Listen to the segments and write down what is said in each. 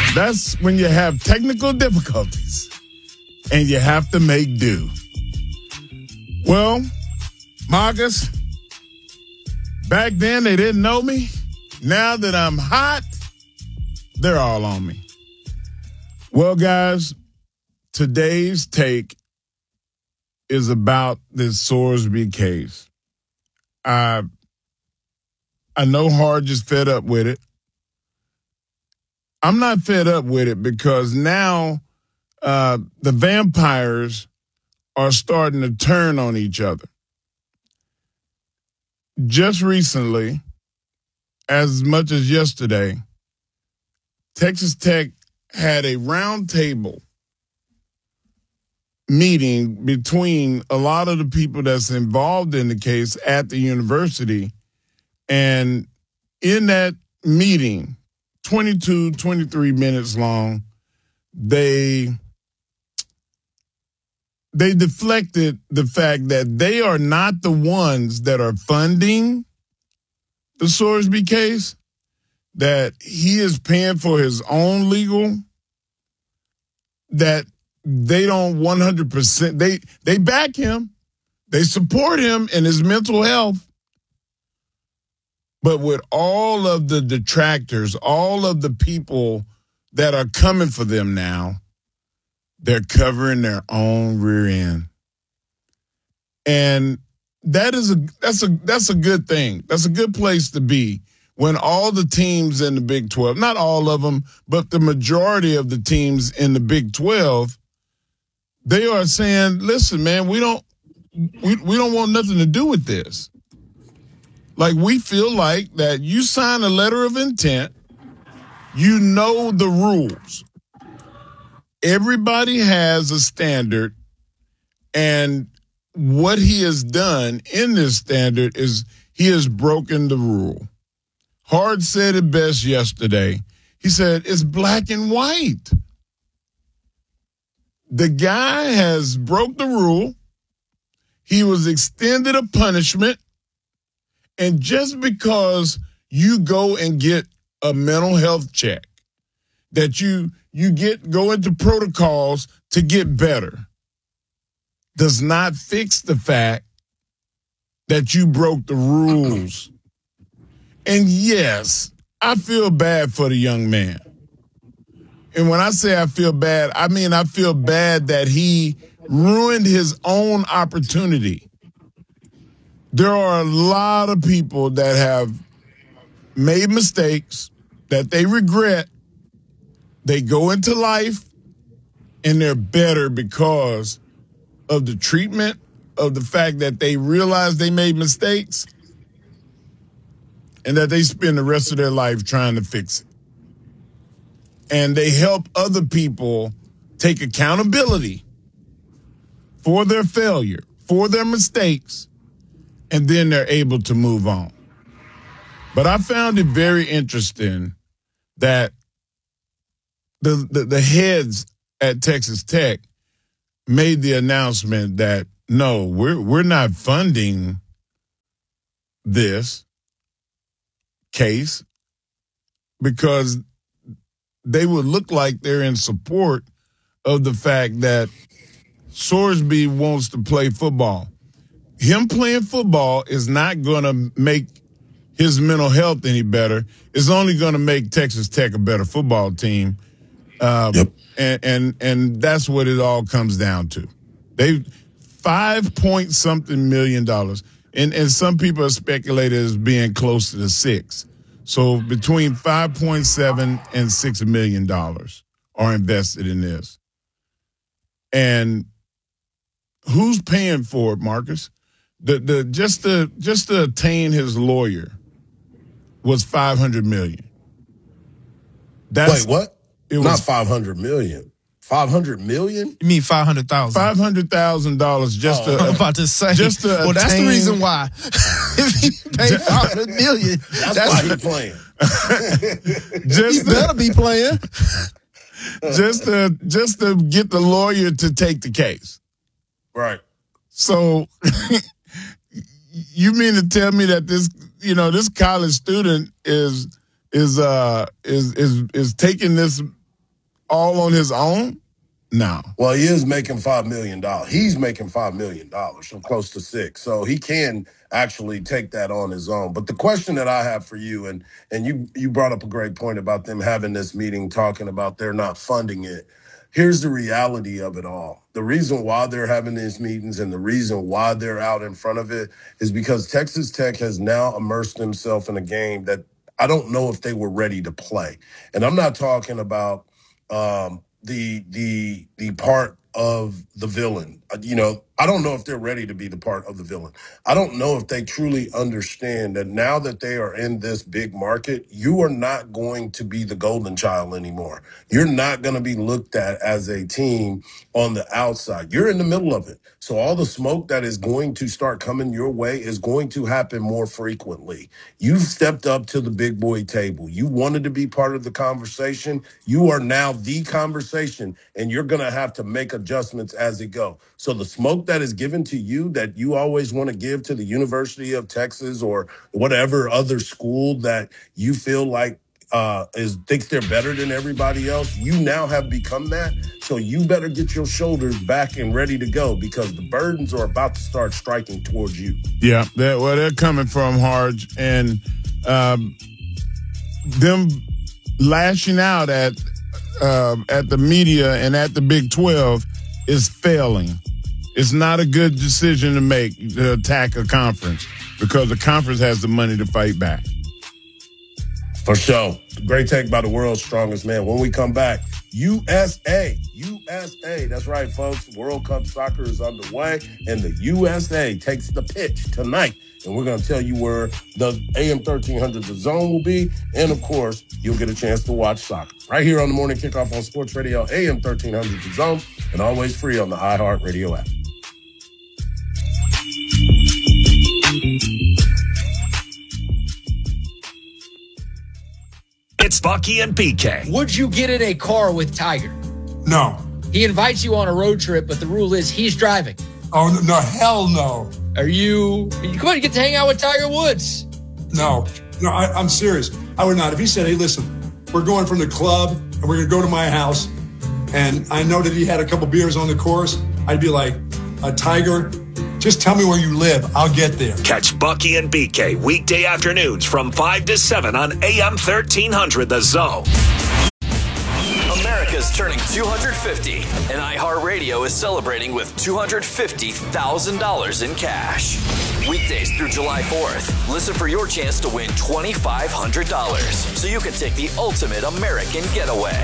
That's when you have technical difficulties and you have to make do. Well, Marcus, back then they didn't know me. Now that I'm hot, they're all on me. Well, guys, today's take is about this Sorsby case. I know Harge is fed up with it. I'm not fed up with it because now the vampires are starting to turn on each other. Just recently, as much as yesterday, Texas Tech had a roundtable meeting between a lot of the people that's involved in the case at the university. And in that meeting, 23 minutes long, they deflected the fact that they are not the ones that are funding the Sorsby case, that he is paying for his own legal, that they don't 100%, they back him, they support him in his mental health. But with all of the detractors, all of the people that are coming for them now, they're covering their own rear end. And that's a good thing. That's a good place to be when all the teams in the Big 12, not all of them, but the majority of the teams in the Big 12, they are saying, listen, man, we don't want nothing to do with this. Like, we feel like that you sign a letter of intent, you know the rules. Everybody has a standard, and what he has done in this standard is he has broken the rule. Harge said it best yesterday. He said, it's black and white. The guy has broke the rule. He was extended a punishment. And just because you go and get a mental health check, that you go into protocols to get better, does not fix the fact that you broke the rules. And yes, I feel bad for the young man. And when I say I feel bad, I mean I feel bad that he ruined his own opportunity. There are a lot of people that have made mistakes that they regret. They go into life and they're better because of the treatment, of the fact that they realize they made mistakes and that they spend the rest of their life trying to fix it. And they help other people take accountability for their failure, for their mistakes, and then they're able to move on. But I found it very interesting that the heads at Texas Tech made the announcement that, no, we're not funding this case because they would look like they're in support of the fact that Sorsby wants to play football. Him playing football is not going to make his mental health any better. It's only going to make Texas Tech a better football team. Yep. And that's what it all comes down to. They $5-point-something million. And some people have speculated as being close to the 6. So between $5.7 and $6 million are invested in this. And who's paying for it, Marcus? Just to attain his lawyer was $500 million. Wait, what? It Not was $500 million. $500 million? You mean $500,000? $500,000 just to. I'm about to say. Just to well, that's the reason why. If he paid $500 million, that's why he's playing. He better be playing. just to get the lawyer to take the case. Right. So you mean to tell me that this college student is taking this all on his own? No. Well, he is making $5 million. He's making $5 million, so close to $6 million. So he can actually take that on his own. But the question that I have for you, and you brought up a great point about them having this meeting, talking about they're not funding it. Here's the reality of it all. The reason why they're having these meetings and the reason why they're out in front of it is because Texas Tech has now immersed themselves in a game that I don't know if they were ready to play. And I'm not talking about the part of the villain. I don't know if they're ready to be the part of the villain. I don't know if they truly understand that now that they are in this big market, you are not going to be the golden child anymore. You're not going to be looked at as a team on the outside. You're in the middle of it. So all the smoke that is going to start coming your way is going to happen more frequently. You've stepped up to the big boy table. You wanted to be part of the conversation. You are now the conversation, and you're going to have to make adjustments as it go. So the smoke that is given to you that you always want to give to the University of Texas or whatever other school that you feel like thinks they're better than everybody else, you now have become that. So you better get your shoulders back and ready to go because the burdens are about to start striking towards you. Yeah, they're coming from Harge, and them lashing out at the media and at the Big 12 is failing. It's not a good decision to make to attack a conference because the conference has the money to fight back. For sure. Great take by the world's strongest man. When we come back, USA. That's right, folks. World Cup soccer is underway, and the USA takes the pitch tonight. And we're going to tell you where the AM 1300 The Zone will be. And, of course, you'll get a chance to watch soccer right here on the Morning Kickoff on Sports Radio, AM 1300 The Zone, and always free on the iHeartRadio app. It's Bucky and BK. Would you get in a car with Tiger? No. He invites you on a road trip, but the rule is he's driving. Oh, no, hell no. Come on, you get to hang out with Tiger Woods. No, I'm serious. I would not. If he said, hey, listen, we're going from the club and we're going to go to my house, and I know that he had a couple beers on the course, I'd be like, Tiger, just tell me where you live. I'll get there. Catch Bucky and BK weekday afternoons from 5 to 7 on AM 1300 The Zone. America's turning 250, and iHeartRadio is celebrating with $250,000 in cash. Weekdays through July 4th, listen for your chance to win $2,500 so you can take the ultimate American getaway.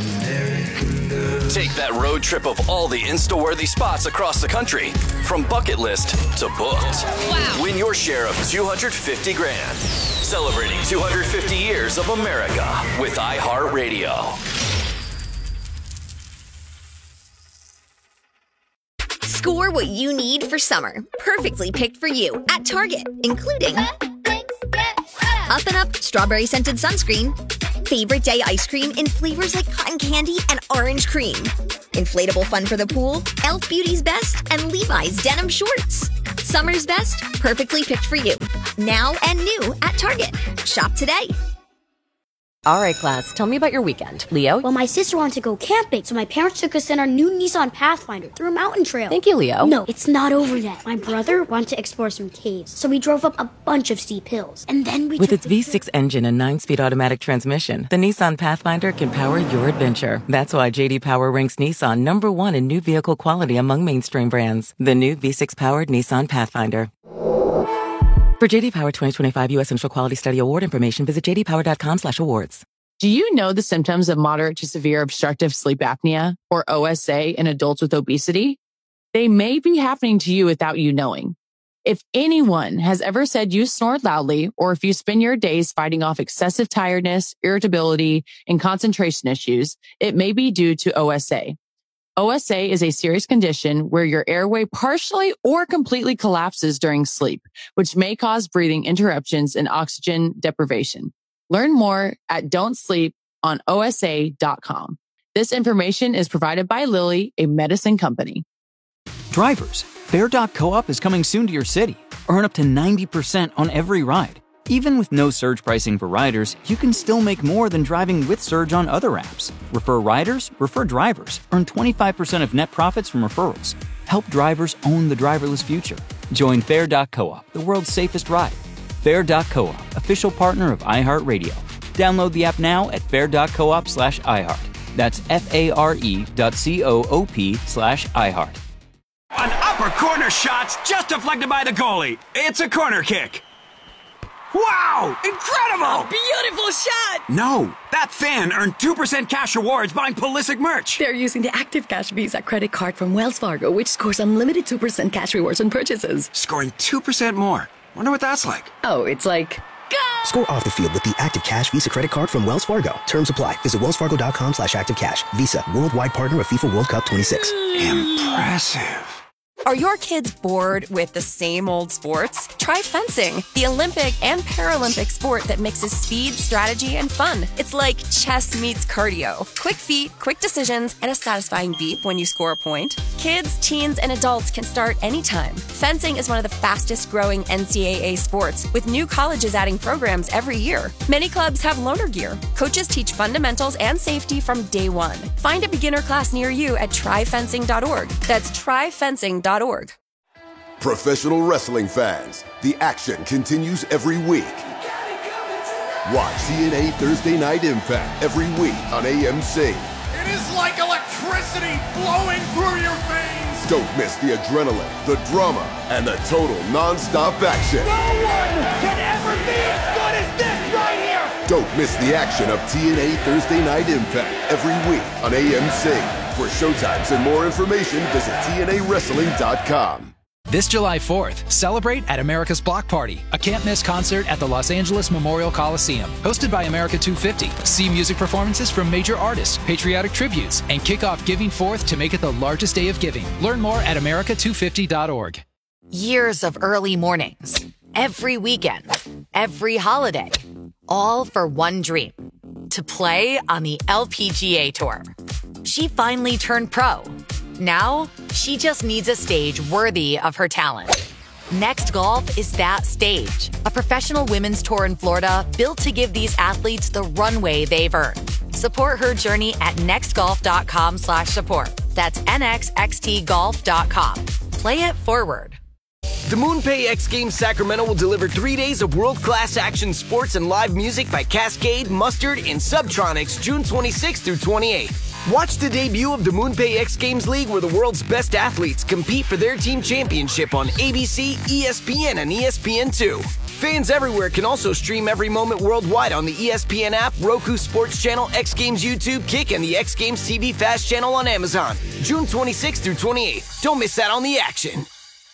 Take that road trip of all the Insta-worthy spots across the country, from bucket list to booked. Wow. Win your share of $250,000. Celebrating 250 years of America with iHeartRadio. Score what you need for summer. Perfectly picked for you at Target, including Up and Up Strawberry Scented Sunscreen, Favorite Day Ice Cream in flavors like cotton candy and orange cream, inflatable fun for the pool, Elf Beauty's Best, and Levi's Denim Shorts. Summer's best, perfectly picked for you. Now and new at Target. Shop today. All right, class, tell me about your weekend. Leo? Well, my sister wanted to go camping, so my parents took us in our new Nissan Pathfinder through a mountain trail. Thank you, Leo. No, it's not over yet. My brother wanted to explore some caves, so we drove up a bunch of steep hills. And then With its V6 engine and 9-speed automatic transmission, the Nissan Pathfinder can power your adventure. That's why J.D. Power ranks Nissan #1 in new vehicle quality among mainstream brands. The new V6-powered Nissan Pathfinder. For J.D. Power 2025 U.S. Central Quality Study Award information, visit jdpower.com/awards. Do you know the symptoms of moderate to severe obstructive sleep apnea, or OSA, in adults with obesity? They may be happening to you without you knowing. If anyone has ever said you snore loudly, or if you spend your days fighting off excessive tiredness, irritability, and concentration issues, it may be due to OSA. OSA is a serious condition where your airway partially or completely collapses during sleep, which may cause breathing interruptions and oxygen deprivation. Learn more at don'tsleeponosa.com. This information is provided by Lilly, a medicine company. Drivers, Fair.coop is coming soon to your city. Earn up to 90% on every ride. Even with no surge pricing for riders, you can still make more than driving with Surge on other apps. Refer riders, refer drivers. Earn 25% of net profits from referrals. Help drivers own the driverless future. Join Fair.coop, the world's safest ride. Fair.coop, official partner of iHeartRadio. Download the app now at fair.coop/iHeart. That's FARE.coop/iHeart. An upper corner shot's just deflected by the goalie. It's a corner kick. Wow! Incredible! A beautiful shot! No, that fan earned 2% cash rewards buying Pulisic merch. They're using the Active Cash Visa credit card from Wells Fargo, which scores unlimited 2% cash rewards on purchases. Scoring 2% more. Wonder what that's like. Oh, it's like... Go! Score off the field with the Active Cash Visa credit card from Wells Fargo. Terms apply. Visit wellsfargo.com/activecash. Visa, worldwide partner of FIFA World Cup 26. Impressive. Are your kids bored with the same old sports? Try fencing, the Olympic and Paralympic sport that mixes speed, strategy, and fun. It's like chess meets cardio. Quick feet, quick decisions, and a satisfying beep when you score a point. Kids, teens, and adults can start anytime. Fencing is one of the fastest growing NCAA sports, with new colleges adding programs every year. Many clubs have loaner gear. Coaches teach fundamentals and safety from day one. Find a beginner class near you at tryfencing.org. That's tryfencing.org. Professional wrestling fans, the action continues every week. Watch TNA Thursday Night Impact every week on AMC. It is like electricity flowing through your veins. Don't miss the adrenaline, the drama, and the total non-stop action. No one can ever be as good as this right here. Don't miss the action of TNA Thursday Night Impact every week on AMC. For showtimes and more information, visit TNAWrestling.com. This July 4th, celebrate at America's Block Party, a can't-miss concert at the Los Angeles Memorial Coliseum. Hosted by America 250. See music performances from major artists, patriotic tributes, and kick off Giving Forth to make it the largest day of giving. Learn more at America250.org. Years of early mornings, every weekend, every holiday, all for one dream, to play on the LPGA Tour. She finally turned pro. Now, she just needs a stage worthy of her talent. Next Golf is that stage. A professional women's tour in Florida built to give these athletes the runway they've earned. Support her journey at nextgolf.com/support. That's nxxtgolf.com. Play it forward. The MoonPay X Games Sacramento will deliver 3 days of world-class action sports and live music by Cascade, Mustard, and Subtronics June 26th through 28th. Watch the debut of the MoonPay X Games League, where the world's best athletes compete for their team championship on ABC, ESPN, and ESPN2. Fans everywhere can also stream every moment worldwide on the ESPN app, Roku Sports Channel, X Games YouTube, Kick, and the X Games TV Fast Channel on Amazon. June 26th through 28th. Don't miss out on the action.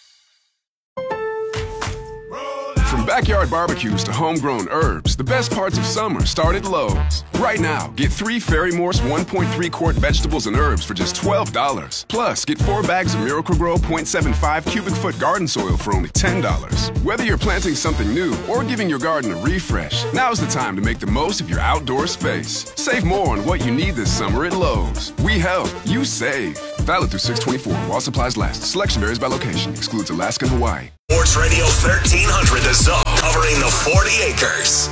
From backyard barbecues to homegrown herbs, the best parts of summer start at Lowe's. Right now, get 3 Ferry Morse 1.3 quart vegetables and herbs for just $12. Plus, get 4 bags of Miracle-Gro 0.75 cubic foot garden soil for only $10. Whether you're planting something new or giving your garden a refresh, now's the time to make the most of your outdoor space. Save more on what you need this summer at Lowe's. We help, you save. Valid through 6/24 while supplies last. Selection varies by location. Excludes Alaska and Hawaii. Sports Radio 1300 The Zone, covering the 40 acres.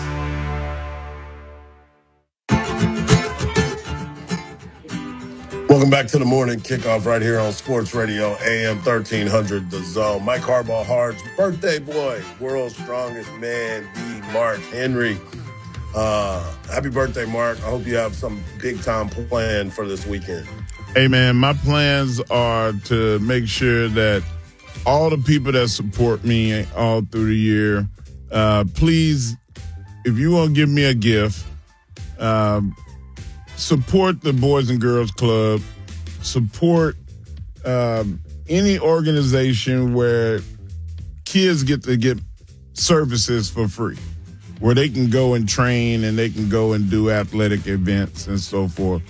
Welcome back to the morning kickoff right here on Sports Radio AM 1300 The Zone. Mike Harbaugh Hard's birthday boy, world's strongest man, the Mark Henry. Happy birthday, Mark. I hope you have some big time plan for this weekend. Hey, man, my plans are to make sure that all the people that support me all through the year, please, if you want to give me a gift, support the Boys and Girls Club, support any organization where kids get to get services for free, where they can go and train and they can go and do athletic events and so forth.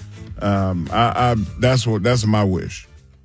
That's my wish.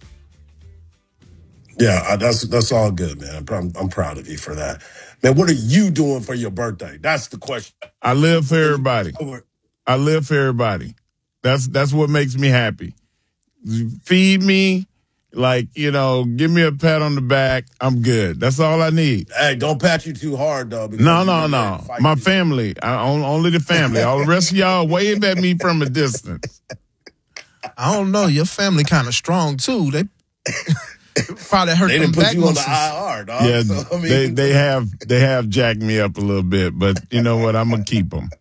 Yeah, that's all good, man. I'm proud of you for that. Man, what are you doing for your birthday? That's the question. I live for everybody. I live for everybody. That's what makes me happy. Feed me Like, give me a pat on the back. I'm good. That's all I need. Hey, don't pat you too hard, though. No. My family. Only the family. All the rest of y'all wave at me from a distance. I don't know. Your family kind of strong, too. They probably hurt them back muscles. They didn't put you on the IR, dog. Yeah, so, they have jacked me up a little bit, but you know what? I'm going to keep them.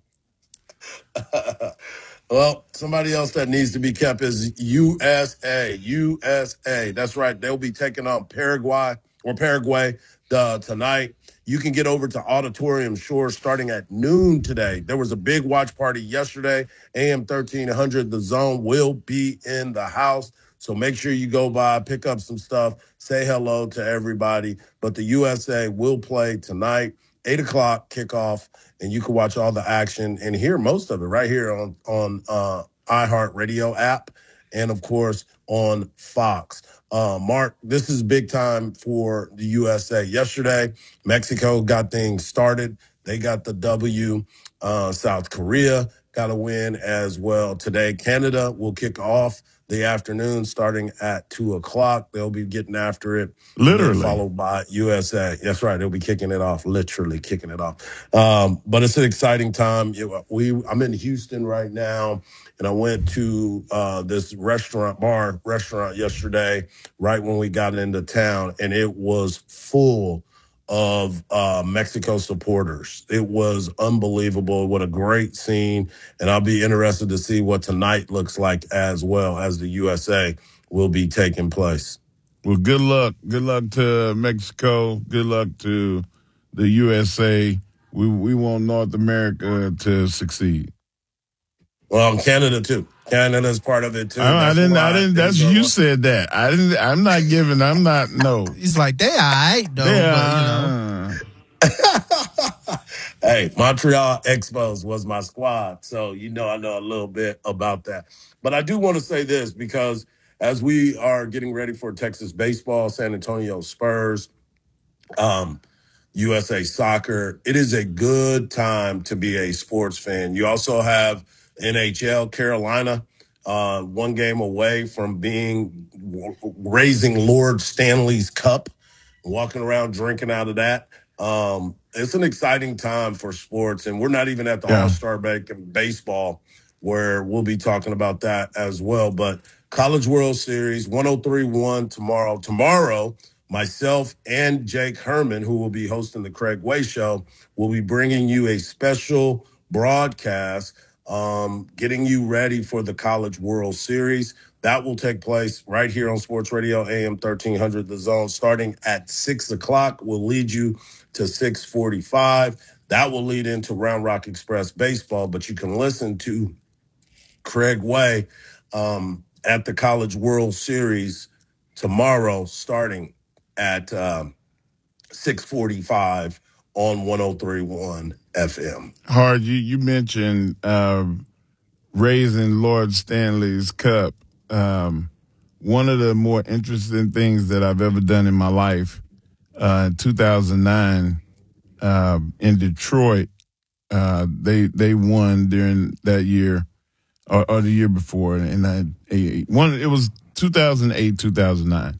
Well, somebody else that needs to be kept is USA. That's right. They'll be taking on Paraguay tonight. You can get over to Auditorium Shore starting at noon today. There was a big watch party yesterday. AM 1300, The Zone will be in the house. So make sure you go by, pick up some stuff, say hello to everybody. But the USA will play tonight, 8 o'clock kickoff, and you can watch all the action and hear most of it right here on iHeartRadio app and, of course, on Fox. Mark, this is big time for the USA. Yesterday, Mexico got things started. They got the W. South Korea got a win as well. Today, Canada will kick off the afternoon starting at 2 o'clock. They'll be getting after it. Literally. Followed by USA. That's right. They'll be kicking it off, literally kicking it off. But it's an exciting time. I'm in Houston right now, and I went to this restaurant yesterday right when we got into town, and it was full of Mexico supporters. It was unbelievable. What a great scene. And I'll be interested to see what tonight looks like as well as the USA will be taking place. Well, good luck. Good luck to Mexico. Good luck to the USA. We want North America to succeed. Well, Canada too. Canada's part of it too. I didn't. That's you said that. I'm not. No. He's like, they all right, though. Hey, Montreal Expos was my squad, so I know a little bit about that. But I do want to say this because as we are getting ready for Texas baseball, San Antonio Spurs, USA Soccer, it is a good time to be a sports fan. You also have NHL, Carolina, one game away from raising Lord Stanley's Cup, walking around drinking out of that. It's an exciting time for sports, and we're not even at the All-Star break in baseball where we'll be talking about that as well. But College World Series, 103-1 tomorrow. Tomorrow, myself and Jake Herman, who will be hosting the Craig Way Show, will be bringing you a special broadcast getting you ready for the College World Series. That will take place right here on Sports Radio, AM 1300, The Zone, starting at 6 o'clock. We'll lead you to 6:45. That will lead into Round Rock Express baseball, but you can listen to Craig Way at the College World Series tomorrow, starting at 6:45 on 103.1 FM. Hard, you mentioned raising Lord Stanley's Cup. One of the more interesting things that I've ever done in my life, in 2009, in Detroit, they won during that year or the year before, and it was 2008, 2009.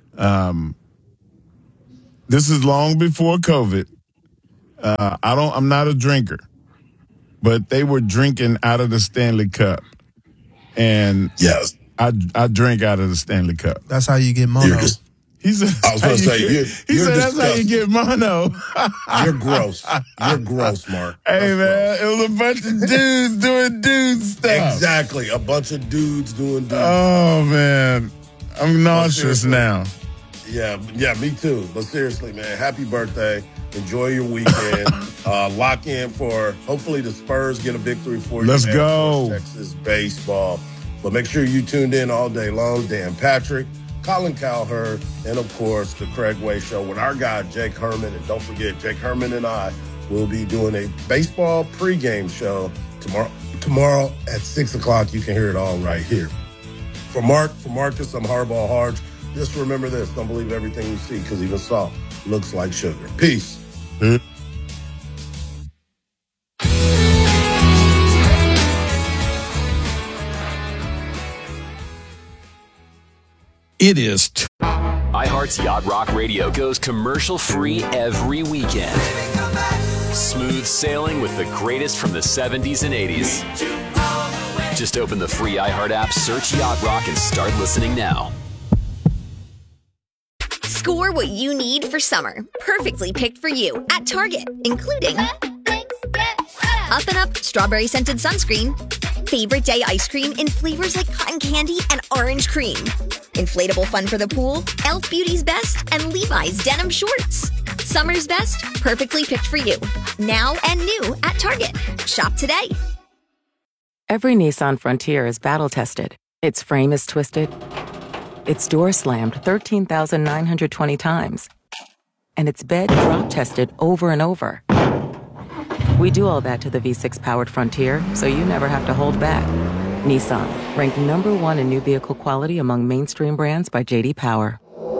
This is long before COVID. I'm not a drinker, but they were drinking out of the Stanley Cup, and yes, I drink out of the Stanley Cup. That's how you get mono. He said, I was going to say, that's how you get mono. You're gross. You're gross, Mark. Hey, man, it was a bunch of dudes doing dude stuff. Exactly, a bunch of dudes doing dude Oh, man. I'm nauseous now. Yeah, me too. But seriously, man, happy birthday. Enjoy your weekend. Lock in for, hopefully the Spurs get a victory for you. Let's go. Texas baseball. But make sure you tuned in all day long. Dan Patrick, Colin Cowherd, and, of course, the Craig Way Show with our guy, Jake Herman. And don't forget, Jake Herman and I will be doing a baseball pregame show tomorrow at 6 o'clock. You can hear it all right here. For Marcus, I'm Hardball Harge. Just remember this. Don't believe everything you see, because even salt looks like sugar. Peace. It is. iHeart's Yacht Rock Radio goes commercial-free every weekend. Smooth sailing with the greatest from the 70s and 80s. Just open the free iHeart app, search Yacht Rock, and start listening now. Score what you need for summer, perfectly picked for you at Target, including Up and Up strawberry scented sunscreen, favorite day ice cream in flavors like cotton candy and orange cream, inflatable fun for the pool, Elf Beauty's Best, and Levi's denim shorts. Summer's best, perfectly picked for you. Now and new at Target. Shop today. Every Nissan Frontier is battle-tested. Its frame is twisted. Its door slammed 13,920 times. And its bed drop-tested over and over. We do all that to the V6-powered Frontier, so you never have to hold back. Nissan, ranked #1 in new vehicle quality among mainstream brands by J.D. Power.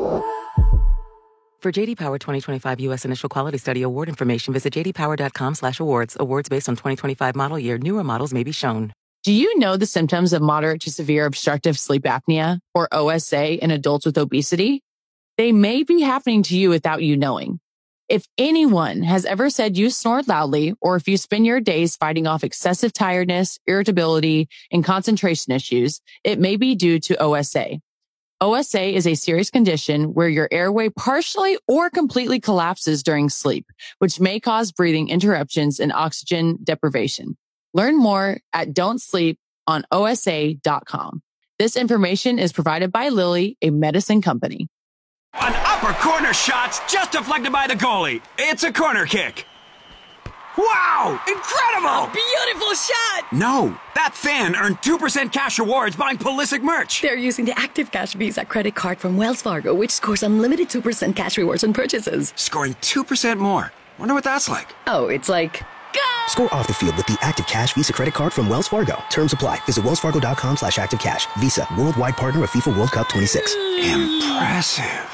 For J.D. Power 2025 U.S. Initial Quality Study Award information, visit jdpower.com/awards. Awards based on 2025 model year. Newer models may be shown. Do you know the symptoms of moderate to severe obstructive sleep apnea, or OSA, in adults with obesity? They may be happening to you without you knowing. If anyone has ever said you snore loudly, or if you spend your days fighting off excessive tiredness, irritability, and concentration issues, it may be due to OSA. OSA is a serious condition where your airway partially or completely collapses during sleep, which may cause breathing interruptions and oxygen deprivation. Learn more at don'tsleeponosa.com. This information is provided by Lilly, a medicine company. An upper corner shot's just deflected by the goalie. It's a corner kick. Wow! Incredible! Beautiful shot! No, that fan earned 2% cash rewards buying Pulisic merch. They're using the Active Cash Visa credit card from Wells Fargo, which scores unlimited 2% cash rewards on purchases. Scoring 2% more. Wonder what that's like. Oh, it's like... Score off the field with the Active Cash Visa credit card from Wells Fargo. Terms apply. Visit wellsfargo.com/activecash. Visa, worldwide partner of FIFA World Cup 26. Impressive.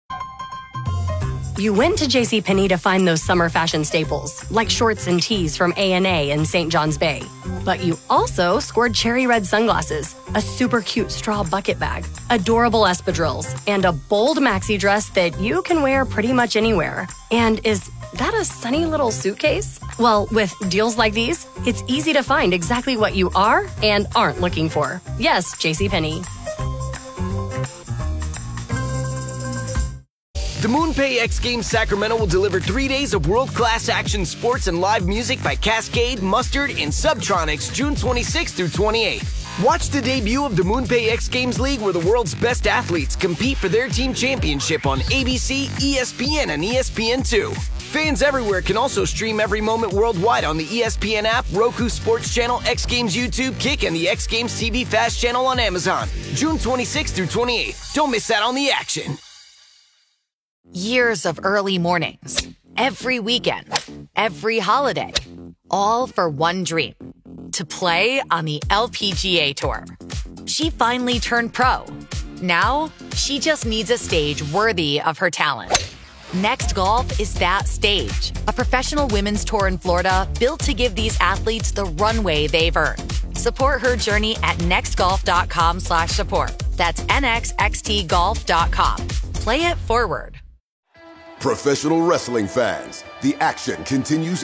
You went to JCPenney to find those summer fashion staples, like shorts and tees from A&A and St. John's Bay. But you also scored cherry red sunglasses, a super cute straw bucket bag, adorable espadrilles, and a bold maxi dress that you can wear pretty much anywhere. And is that a sunny little suitcase? Well, with deals like these, it's easy to find exactly what you are and aren't looking for. Yes, JCPenney. The MoonPay X Games Sacramento will deliver 3 days of world-class action sports and live music by Cascade, Mustard, and Subtronics June 26th through 28th. Watch the debut of the MoonPay X Games League, where the world's best athletes compete for their team championship on ABC, ESPN, and ESPN2. Fans everywhere can also stream every moment worldwide on the ESPN app, Roku Sports Channel, X Games YouTube, Kick, and the X Games TV Fast channel on Amazon. June 26th through 28th. Don't miss out on the action. Years of early mornings, every weekend, every holiday, all for one dream, to play on the LPGA Tour. She finally turned pro. Now, she just needs a stage worthy of her talent. Next Golf is that stage, a professional women's tour in Florida built to give these athletes the runway they've earned. Support her journey at nextgolf.com/support. That's nxxtgolf.com. Play it forward. Professional wrestling fans, the action continues